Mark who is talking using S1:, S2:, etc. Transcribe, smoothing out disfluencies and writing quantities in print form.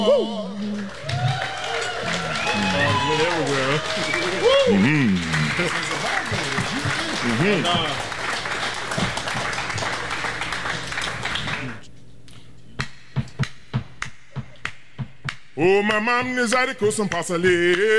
S1: Oh, my man is at the coast and pass a lay.